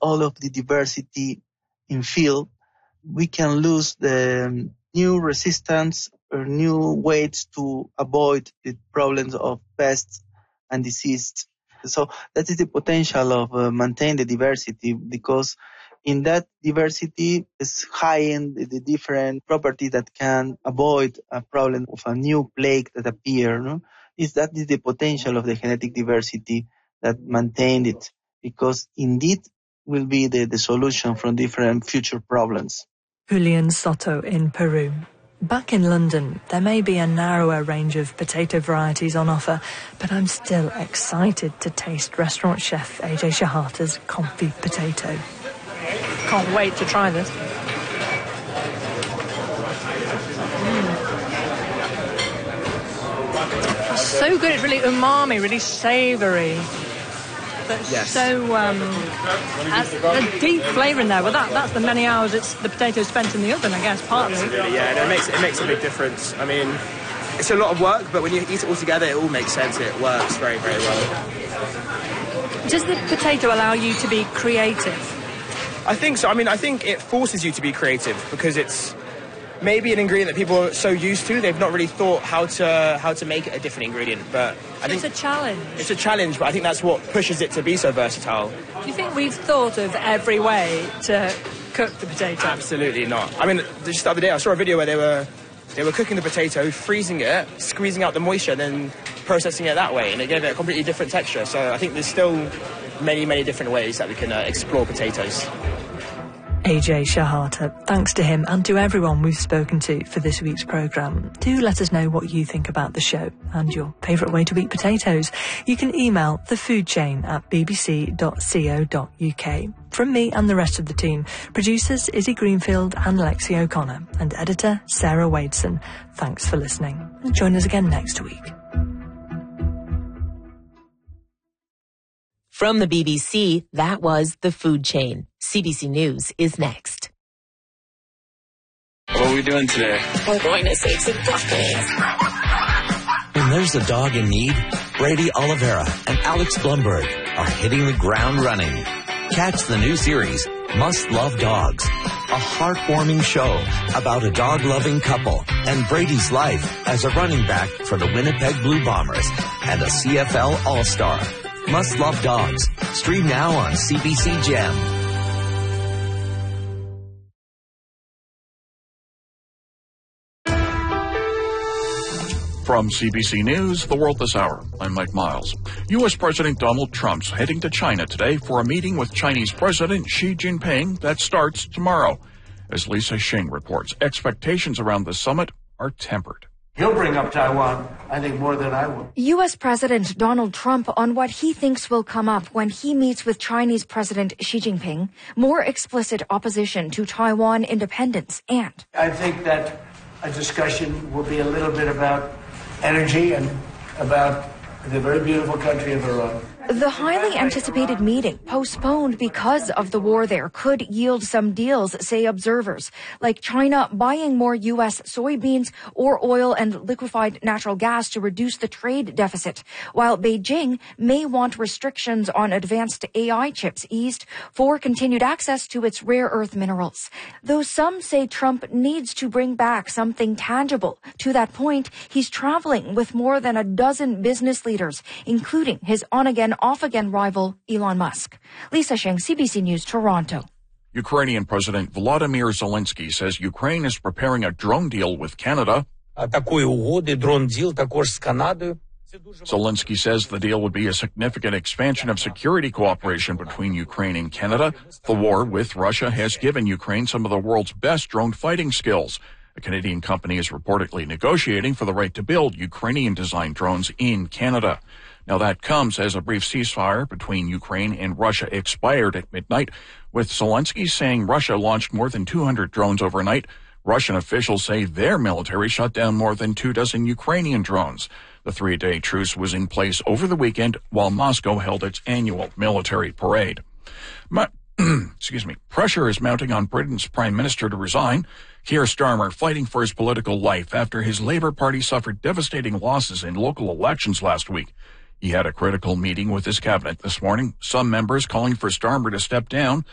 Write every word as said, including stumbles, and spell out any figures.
all of the diversity in field, we can lose the new resistance or new ways to avoid the problems of pests and disease. So that is the potential of uh, maintain the diversity, because in that diversity is hiding the, the different properties that can avoid a problem of a new plague that appear. No? Is that is the potential of the genetic diversity that maintained it, because indeed will be the, the solution from different future problems. Julian Soto in Peru. Back in London, there may be a narrower range of potato varieties on offer, but I'm still excited to taste restaurant chef A J Shahata's comfy potato. Can't wait to try this. Mm. It's so good. It's really umami, really savoury. But yes. So um, a deep flavour in there. Well, that that's the many hours it's the potatoes spent in the oven, I guess, partly. Absolutely, yeah. No, it makes it makes a big difference. I mean, it's a lot of work, but when you eat it all together, it all makes sense. It works very, very well. Does the potato allow you to be creative? I think so. I mean, I think it forces you to be creative because it's maybe an ingredient that people are so used to, they've not really thought how to how to make it a different ingredient. But I think it's a challenge. It's a challenge, but I think that's what pushes it to be so versatile. Do you think we've thought of every way to cook the potato? Absolutely not. I mean, just the other day I saw a video where they were they were cooking the potato, freezing it, squeezing out the moisture, then processing it that way, and it gave it a completely different texture. So I think there's still many, many different ways that we can uh, explore potatoes. A J Shahata, thanks to him and to everyone we've spoken to for this week's programme. Do let us know what you think about the show and your favourite way to eat potatoes. You can email the food chain at b b c dot co dot u k. From me and the rest of the team, producers Izzy Greenfield and Lexi O'Connor, and editor Sarah Wadeson, thanks for listening. And join us again next week. From the B B C, that was The Food Chain. C B C News is next. What are we doing today? We're going to save some ducklings. When there's a dog in need, Brady Oliveira and Alex Blumberg are hitting the ground running. Catch the new series, Must Love Dogs, a heartwarming show about a dog-loving couple and Brady's life as a running back for the Winnipeg Blue Bombers and a C F L All-Star. Must Love Dogs. Stream now on C B C Gem. From C B C News, The World This Hour, I'm Mike Miles. U S President Donald Trump's heading to China today for a meeting with Chinese President Xi Jinping that starts tomorrow. As Lisa Shing reports, expectations around the summit are tempered. He'll bring up Taiwan, I think, more than I will. U S President Donald Trump on what he thinks will come up when he meets with Chinese President Xi Jinping. More explicit opposition to Taiwan independence and... I think that a discussion will be a little bit about energy and about the very beautiful country of Iran. The highly anticipated meeting, postponed because of the war there, could yield some deals, say observers, like China buying more U S soybeans or oil and liquefied natural gas to reduce the trade deficit, while Beijing may want restrictions on advanced A I chips eased for continued access to its rare earth minerals. Though some say Trump needs to bring back something tangible. To that point, he's traveling with more than a dozen business leaders, including his on-again off-again rival Elon Musk. Lisa Sheng, C B C News, Toronto. Ukrainian President Volodymyr Zelensky says Ukraine is preparing a drone deal with Canada. Zelensky says the deal would be a significant expansion of security cooperation between Ukraine and Canada. The war with Russia has given Ukraine some of the world's best drone fighting skills. A Canadian company is reportedly negotiating for the right to build Ukrainian-designed drones in Canada. Now, that comes as a brief ceasefire between Ukraine and Russia expired at midnight, with Zelensky saying Russia launched more than two hundred drones overnight. Russian officials say their military shot down more than two dozen Ukrainian drones. The three-day truce was in place over the weekend while Moscow held its annual military parade. Ma- Excuse me. Pressure is mounting on Britain's Prime Minister to resign. Keir Starmer fighting for his political life after his Labour Party suffered devastating losses in local elections last week. He had a critical meeting with his cabinet this morning, some members calling for Starmer to step down.